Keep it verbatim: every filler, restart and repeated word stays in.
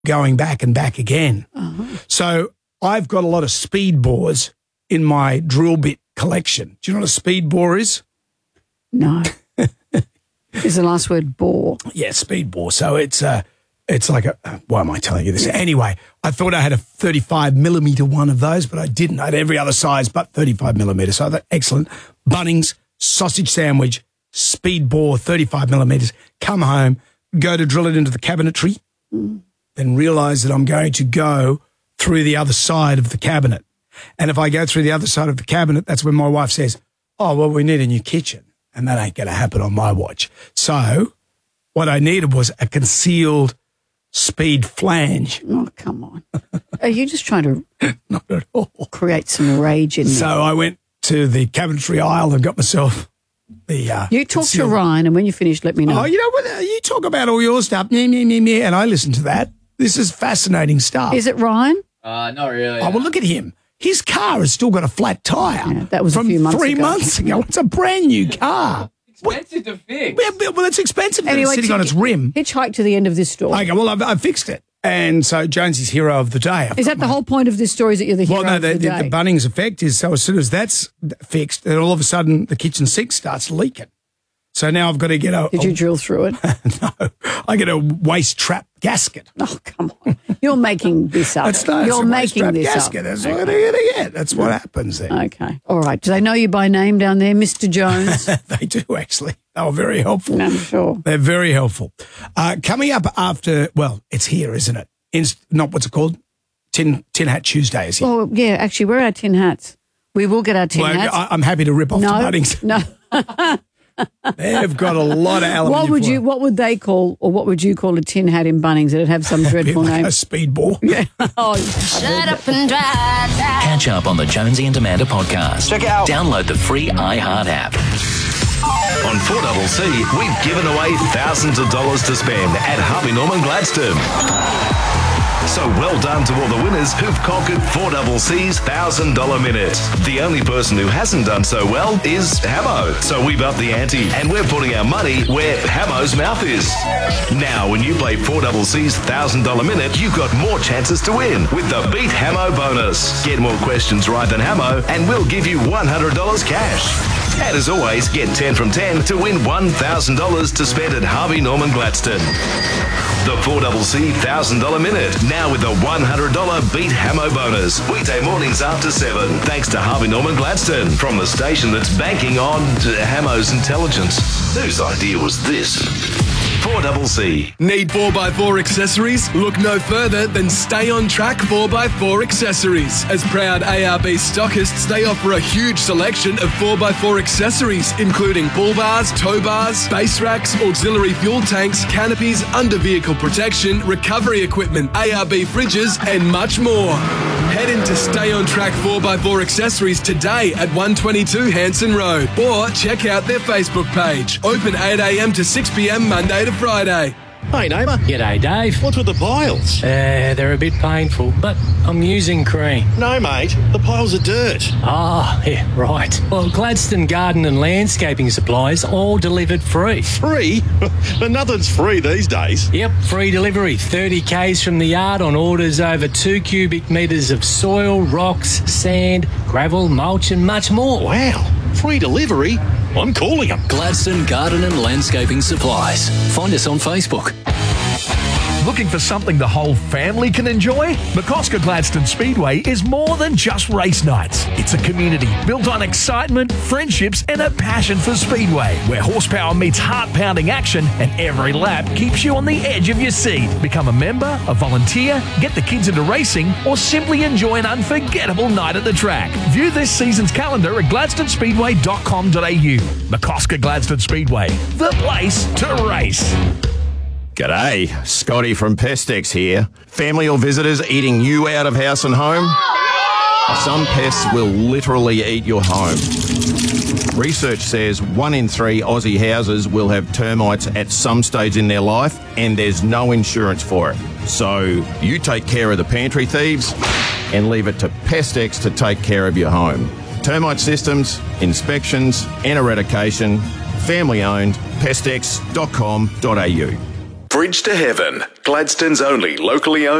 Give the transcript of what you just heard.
going back and back again. Uh-huh. So I've got a lot of speed bores in my drill bit collection. Do you know what a speed bore is? No. Is the last word bore? Yeah, speed bore. So it's uh, it's like a, uh, why am I telling you this? Anyway, I thought I had a thirty-five millimetre one of those, but I didn't. I had every other size but thirty-five millimetre. So I thought, excellent. Bunnings, sausage sandwich, speed bore, thirty-five millimetres. Come home, go to drill it into the cabinetry, mm. then realise that I'm going to go through the other side of the cabinet. And if I go through the other side of the cabinet, that's when my wife says, oh, well, we need a new kitchen. And that ain't going to happen on my watch. So what I needed was a concealed speed flange. Oh, come on. Are you just trying to Not at all. create some rage in me? So I went to the cabinetry aisle and got myself the uh, You talk concealed. to Ryan, and when you finish, let me know. Oh, you know what? Uh, you talk about all your stuff, meh, meh, meh, meh, and I listen to that. This is fascinating stuff. Is it Ryan? Uh, not really. Oh, well, look at him. His car has still got a flat tyre. Yeah, that was a from few months three ago. months ago. It's a brand new car. Expensive to fix. Yeah, well, it's expensive. Anyway, It's sitting to- on its rim. Hitchhike to the end of this story. Okay, well, I've, I've fixed it. And so Jonesy's hero of the day. I've Is got that the my- whole point of this story, is that you're the hero Well, no, of the, the, the, day? the Bunnings effect is so as soon as that's fixed, then all of a sudden the kitchen sink starts leaking. So now I've got to get a... Did a- you drill through it? No, I get a waste trap gasket. Oh, come on. You're making this up. That's not, it's You're a waste making trap this gasket. up. That's what I'm going to get. That's what happens there. Okay. All right. Do they know you by name down there, Mister Jones? They do, actually. They were very helpful. I'm sure. They're very helpful. Uh, coming up after, well, it's here, isn't it? Inst- not what's it called? Tin Tin Hat Tuesday is here. Oh, yeah. Actually, where are our tin hats? We will get our tin Well, hats. I, I'm happy to rip off no, the Bunnings. no. They've got a lot of aluminium What would foil. you? What would they call, or what would you call a tin hat in Bunnings? It'd have some dreadful like name. a speed ball. Yeah. Oh, Shut up and drive. Catch up on the Jonesy and Amanda podcast. Check it out. Download the free iHeart app. On four C C, we've given away thousands of dollars to spend at Harvey Norman Gladstone. So well done to all the winners who've conquered four C C's one thousand dollars minute. The only person who hasn't done so well is Hamo. So we've upped the ante and we're putting our money where Hamo's mouth is. Now, when you play four C C's one thousand dollars minute, you've got more chances to win with the Beat Hamo bonus. Get more questions right than Hamo and we'll give you one hundred dollars cash. And as always, get ten from ten to win one thousand dollars to spend at Harvey Norman Gladstone. The four C C one thousand dollars minute, now with a one hundred dollars Beat Hamo bonus. Weekday mornings after seven. Thanks to Harvey Norman Gladstone, from the station that's banking on Hamo's intelligence. Whose idea was this? four C C. Need four by four accessories? Look no further than Stay On Track four by four accessories. As proud A R B stockists, they offer a huge selection of four by four accessories, including bull bars, tow bars, base racks, auxiliary fuel tanks, canopies, under vehicle protection, recovery equipment, A R B fridges, and much more. Head into Stay On Track four by four accessories today at one twenty-two Hanson Road, or check out their Facebook page. Open eight a m to six p m Monday to Friday. Hey, neighbour. G'day, Dave. What's with the piles? Uh, they're a bit painful, but I'm using cream. No, mate. The piles are dirt. Ah, yeah, right. Well, Gladstone Garden and Landscaping Supplies all delivered free. Free? But nothing's free these days. Yep, free delivery. thirty kays from the yard on orders over two cubic metres of soil, rocks, sand, gravel, mulch and much more. Wow. Free delivery? I'm calling them. Gladstone Garden and Landscaping Supplies. Find us on Facebook. Looking for something the whole family can enjoy? McCosker Gladstone Speedway is more than just race nights. It's a community built on excitement, friendships, and a passion for speedway, where horsepower meets heart-pounding action and every lap keeps you on the edge of your seat. Become a member, a volunteer, get the kids into racing, or simply enjoy an unforgettable night at the track. View this season's calendar at gladstone speedway dot com dot a u. McCosker Gladstone Speedway, the place to race. G'day, Scotty from Pestex here. Family or visitors eating you out of house and home? Some pests will literally eat your home. Research says one in three Aussie houses will have termites at some stage in their life, and there's no insurance for it. So you take care of the pantry thieves and leave it to Pestex to take care of your home. Termite systems, inspections and eradication, family owned, pestex dot com dot a u. Bridge to Heaven, Gladstone's only locally owned